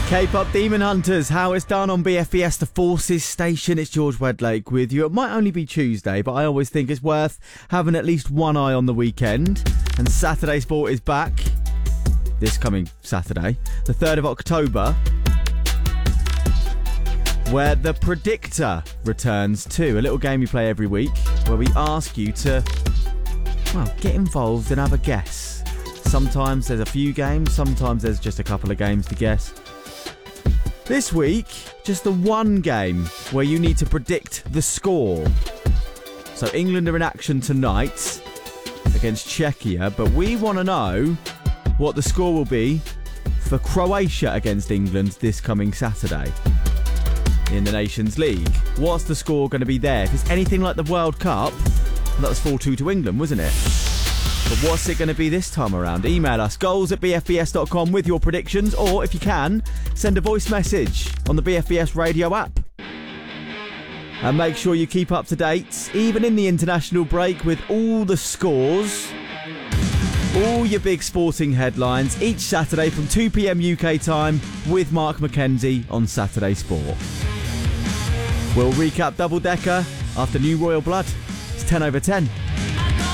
K-pop Demon Hunters, how it's done on BFBS, the Forces Station. It's George Wedlake with you. It might only be Tuesday, but I always think it's worth having at least one eye on the weekend. And Saturday Sport is back this coming Saturday, the 3rd of October, where the Predictor returns too. A little game we play every week where we ask you to, get involved and have a guess. Sometimes there's a few games, sometimes there's just a couple of games to guess. This week, just the one game where you need to predict the score. So England are in action tonight against Czechia, but we want to know what the score will be for Croatia against England this coming Saturday in the Nations League. What's the score going to be there? If it's anything like the World Cup, that was 4-2 to England, wasn't it? But what's it going to be this time around? Email us, goals@bfbs.com with your predictions, or if you can, send a voice message on the BFBS radio app. And make sure you keep up to date, even in the international break, with all the scores, all your big sporting headlines, each Saturday from 2 p.m. UK time with Mark McKenzie on Saturday Sport. We'll recap Double Decker after New Royal Blood. It's 10 over 10.